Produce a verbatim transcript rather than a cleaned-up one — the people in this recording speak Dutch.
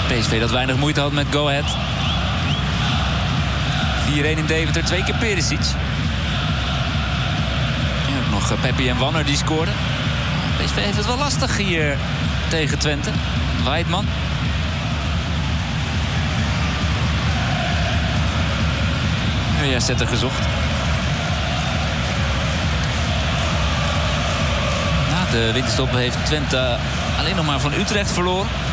P S V dat weinig moeite had met Go Ahead. vier-een in Deventer, twee keer Perisic. En ook nog Peppi en Wanner die scoorden. P S V heeft het wel lastig hier tegen Twente. Weidman. Ja, zetter gezocht. Na de winterstop heeft Twente alleen nog maar van Utrecht verloren.